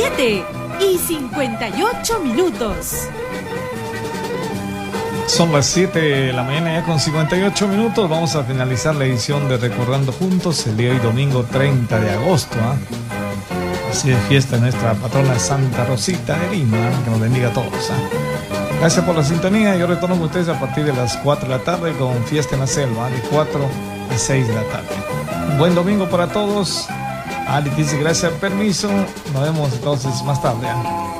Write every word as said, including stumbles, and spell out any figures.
siete y cincuenta y ocho minutos. Son las siete de la mañana ya con cincuenta y ocho minutos. Vamos a finalizar la edición de Recordando Juntos el día de hoy, domingo treinta de agosto. ¿eh? Así de fiesta nuestra patrona Santa Rosita de Lima. ¿eh? Que nos bendiga a todos. ¿eh? Gracias por la sintonía. Yo retorno con ustedes a partir de las cuatro de la tarde con Fiesta en la Selva, ¿eh? de cuatro a seis de la tarde. Buen domingo para todos. Ali dice gracias, permiso. Nos vemos entonces más tarde. ¿eh?